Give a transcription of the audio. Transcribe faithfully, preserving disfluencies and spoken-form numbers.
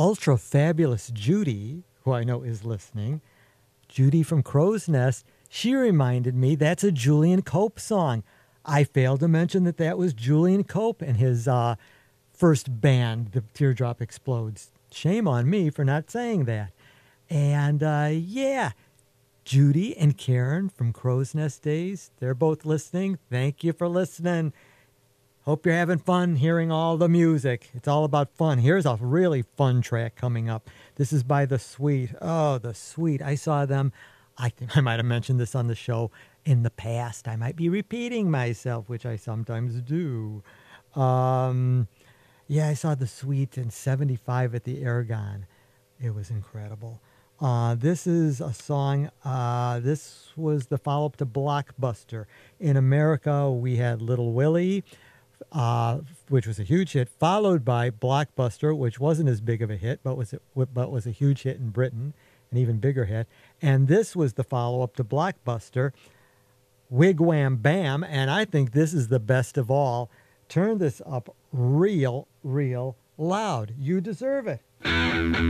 ultra fabulous Judy, who I know is listening, Judy from Crow's Nest, she reminded me that's a Julian Cope song. I failed to mention that that was Julian Cope and his uh, first band, The Teardrop Explodes. Shame on me for not saying that. And uh, yeah, Judy and Karen from Crow's Nest Days, they're both listening. Thank you for listening. Hope you're having fun hearing all the music. It's all about fun. Here's a really fun track coming up. This is by The Sweet. Oh, The Sweet. I saw them. I think I might have mentioned this on the show in the past. I might be repeating myself, which I sometimes do. Um, yeah, I saw The Sweet in seventy-five at the Aragon. It was incredible. Uh, this is a song, uh, this was the follow-up to Blockbuster. In America, we had Little Willie, uh, which was a huge hit, followed by Blockbuster, which wasn't as big of a hit, but was, a, but was a huge hit in Britain, an even bigger hit. And this was the follow-up to Blockbuster, Wigwam Bam, and I think this is the best of all. Turn this up real, real loud. You deserve it.